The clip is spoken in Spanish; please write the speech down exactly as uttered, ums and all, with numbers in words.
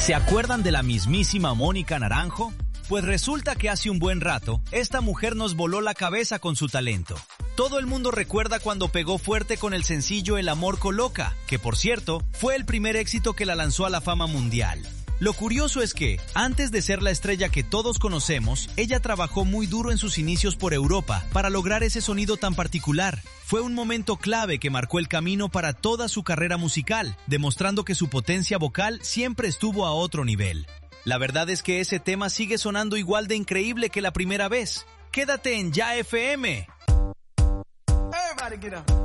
¿Se acuerdan de la mismísima Mónica Naranjo? Pues resulta que hace un buen rato, esta mujer nos voló la cabeza con su talento. Todo el mundo recuerda cuando pegó fuerte con el sencillo El amor coloca, que por cierto, fue el primer éxito que la lanzó a la fama mundial. Lo curioso es que, antes de ser la estrella que todos conocemos, ella trabajó muy duro en sus inicios por Europa para lograr ese sonido tan particular. Fue un momento clave que marcó el camino para toda su carrera musical, demostrando que su potencia vocal siempre estuvo a otro nivel. La verdad es que ese tema sigue sonando igual de increíble que la primera vez. Quédate en Ya F M. Everybody get up.